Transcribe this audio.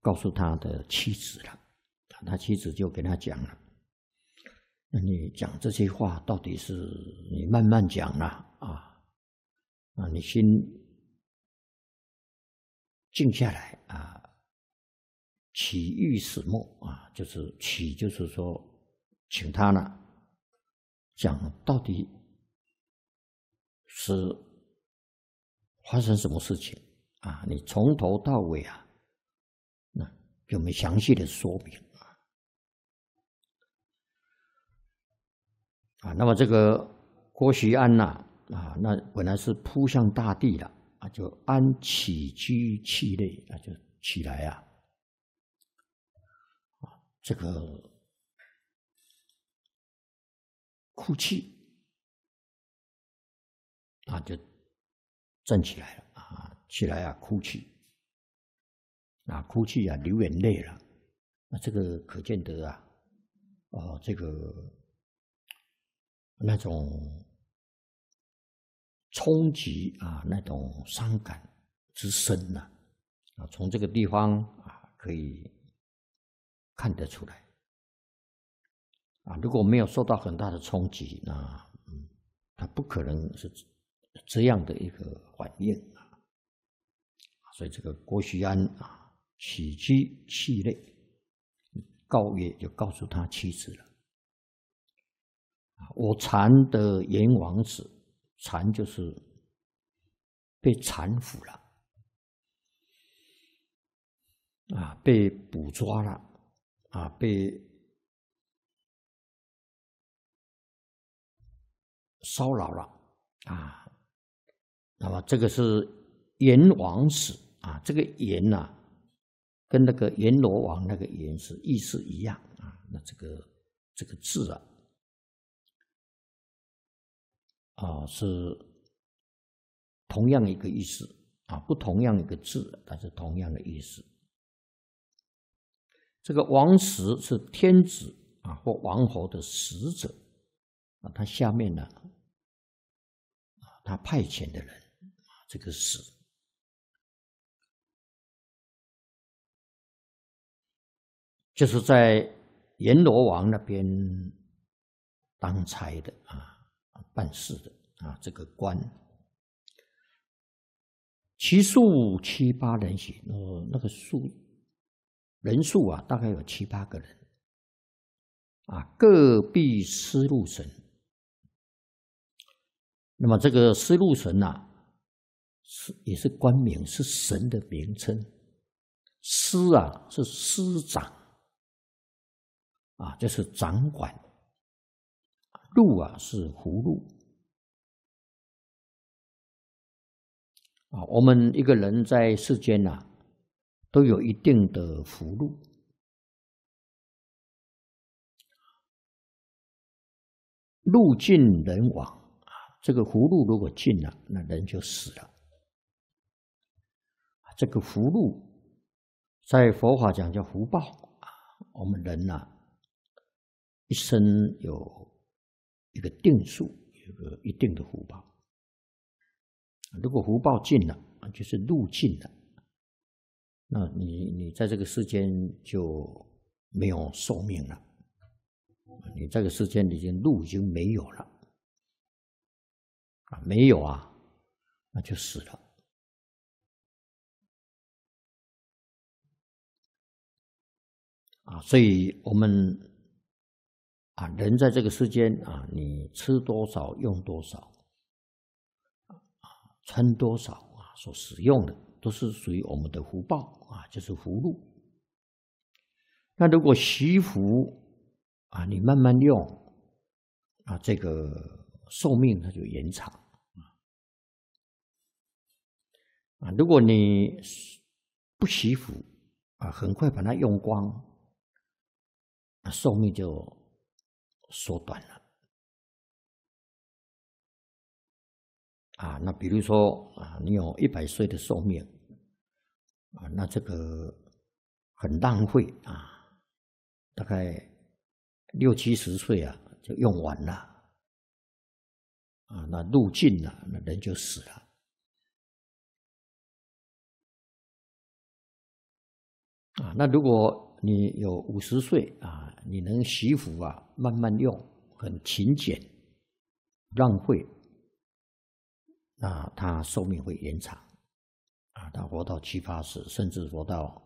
告诉他的妻子了，他妻子就跟他讲了：“那你讲这些话，到底是你慢慢讲啦，你心静下来啊，起欲始末啊，就是起，就是说，请他呢讲到底是发生什么事情啊？你从头到尾啊，那给我们详细的说明啊。那么这个郭徐安呐那本来是扑向大地了啊，就安起居气内啊，就起来啊。这个哭泣啊，就站起来了啊，起来啊，哭泣啊，哭泣啊，流眼泪了。那这个可见得啊，这个那种冲击啊，那种伤感之深呐啊，从这个地方啊可以看得出来啊。如果没有受到很大的冲击，那他不可能是这样的一个反应啊。所以这个郭徐安啊，起居气内，告曰就告诉他妻子了。我禅的阎王子，禅就是被缠缚了啊，被捕抓了啊，被骚扰了啊。那么这个是阎王使啊，这个阎呐，跟那个阎罗王那个阎是意思一样啊。那这个字是同样一个意思啊，不同样一个字，但是同样的意思。这个王使是天子啊或王侯的使者啊，他下面呢他派遣的人这个使就是在阎罗王那边当差的办事的这个官，其数7、8人许，那个人数啊，大概有7、8个人各必司路神。那么这个司路神也是官名，是神的名称。司是司长就是掌管。路是福禄我们一个人在世间都有一定的福禄，禄尽人亡这个福禄如果尽了，那人就死了。这个福禄在佛法讲叫福报我们人一生有一个定数，有个一定的福报。如果福报尽了，就是禄尽了，那你在这个世间就没有寿命了。你这个世间已经禄已经没有了没有那就死了所以我们人在这个世间你吃多少用多少穿多少所使用的都是属于我们的福报就是福禄。那如果惜福你慢慢用这个寿命它就延长如果你不惜福很快把它用光，寿命就缩短了那比如说你有100岁的寿命那这个很浪费大概60、70岁就用完了那路尽了，那人就死了那如果你有50岁啊，你能惜福啊，慢慢用，很勤俭，不浪费，那他寿命会延长啊，他活到70、80，甚至活到